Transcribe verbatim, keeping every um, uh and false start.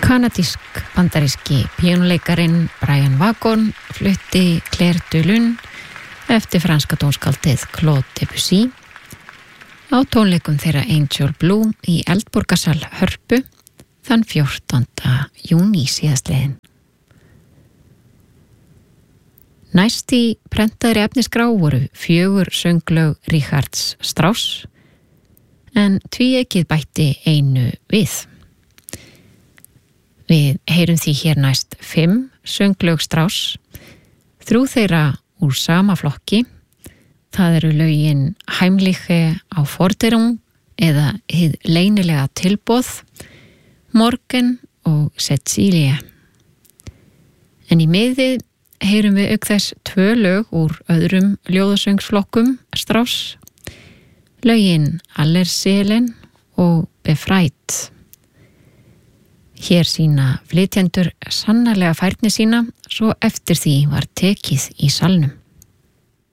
Kanadísk-bandaríski píanuleikarin Brian Wagon flutti Clair de Lune eftir franska tónskáldið Claude Debussy á tónleikum þeirra Angel Blue í Eldborgarsal Hörpu þann fjórtánda júní síðastliðinn. Næst í prentaðri efnisgrá voru fjögur sönglög Richards Strauss en tvíeykið bætti einu við. Við heyrum því hér næst fimm sönglög Strauss, þrjú þeirra úr sama flokki. Það eru lögin Heimliche Aufforderung eða hið leynilega tilboð, Morgen og Cecilie. En í miðið heyrum við auk þess tvö lög úr öðrum ljóðasöngsflokkum Strauss, lögin Allerseelen og Befreit. Hér sína flytjendur sannarlega færni sína, svo eftir því var tekið í salnum.